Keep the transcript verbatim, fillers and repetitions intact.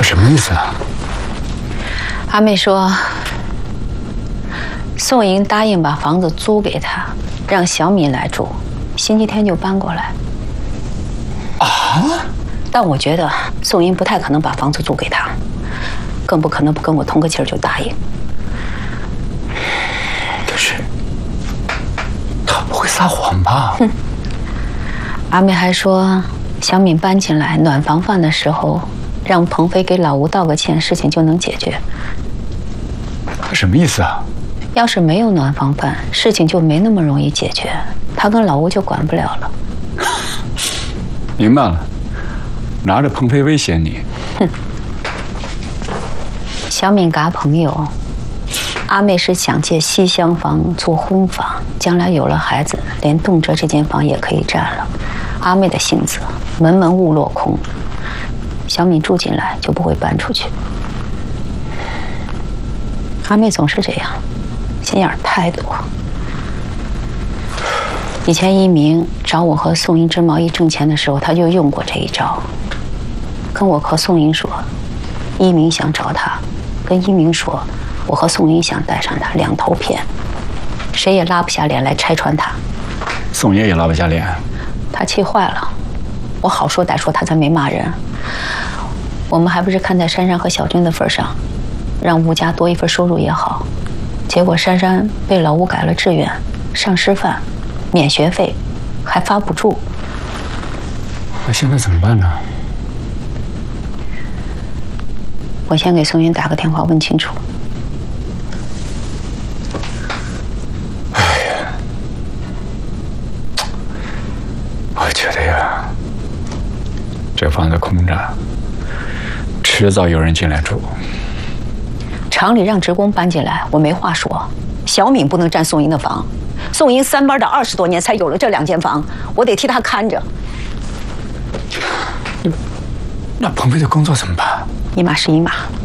他什么意思啊？ 阿妹说，宋莹答应把房子租给他，让小敏来住，星期天就搬过来。 啊？ 但我觉得宋莹不太可能把房子租给他，更不可能不跟我通个气儿就答应。 可是，他不会撒谎吧？ 哼。阿妹还说，小敏搬进来暖房饭的时候，让鹏飞给老吴道个歉，事情就能解决。 他什么意思啊？ 要是没有暖房饭，事情就没那么容易解决，他跟老吴就管不了了。 明白了，拿着鹏飞威胁你。 哼。小敏嘎朋友，阿妹是想借西厢房做婚房，将来有了孩子，连动辄这间房也可以占了。阿妹的性子，门门勿落空，小敏住进来就不会搬出去。阿妹总是这样，心眼太多。以前一鸣找我和宋英织毛衣挣钱的时候，他就用过这一招，跟我和宋英说，一鸣想找他，跟一鸣说，我和宋英想带上他，两头骗，谁也拉不下脸来拆穿他。 宋爷也拉不下脸， 他气坏了，我好说歹说他才没骂人。我们还不是看在珊珊和小军的份上，让吴家多一份收入也好。结果珊珊被老吴改了志愿，上师范，免学费，还发补助。 那现在怎么办呢？ 我先给宋云打个电话问清楚。 哎呀，我觉得呀，这房子空着，迟早有人进来住。 厂里让职工搬进来，我没话说。小敏不能占宋英的房，宋英三班的二十多年才有了这两间房，我得替她看着。 那鹏飞的工作怎么办？ 一码是一码。